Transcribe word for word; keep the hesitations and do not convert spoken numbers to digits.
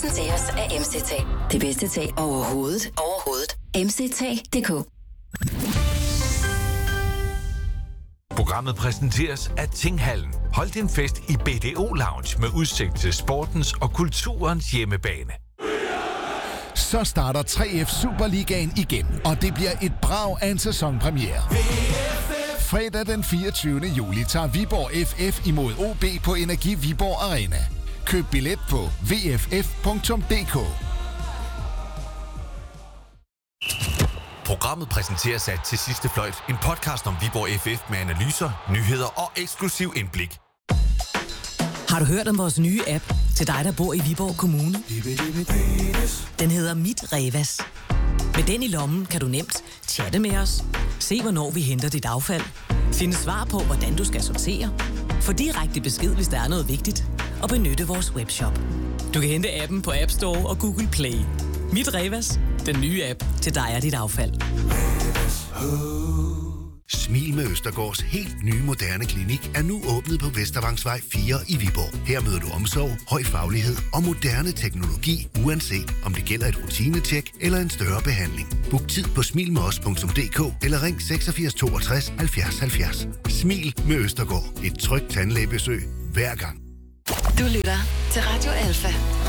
præsenteres af M C T. Det bedste tag overhovedet. Overhovedet. M C T punktum d k. Programmet præsenteres af Tinghallen. Hold din fest i B D O Lounge med udsigt til sportens og kulturens hjemmebane. Så starter tre F Superligaen igen, og det bliver et brag af en sæsonpremiere. Fredag den fireogtyvende juli tager Viborg F F imod O B på Energi Viborg Arena. Køb billet på v f f punktum d k. Programmet præsenteres af Til Sidste Fløjt, en podcast om Viborg F F med analyser, nyheder og eksklusiv indblik. Har du hørt om vores nye app til dig, der bor i Viborg Kommune? Den hedder Mit Revas. Med den i lommen kan du nemt chatte med os, se hvornår vi henter dit affald, finde svar på, hvordan du skal sortere, få direkte besked, hvis der er noget vigtigt, og benytte vores webshop. Du kan hente appen på App Store og Google Play. Mit Revas, den nye app til dig og dit affald. Smil med Østergaards helt nye moderne klinik er nu åbnet på Vestervangsvej fire i Viborg. Her møder du omsorg, høj faglighed og moderne teknologi, uanset om det gælder et rutinetjek eller en større behandling. Book tid på smil med os punktum d k eller ring seksogfirs toogtres halvfjerds halvfjerds. Smil med Østergaard. Et trygt tandlægebesøg hver gang. Du lytter til Radio Alfa.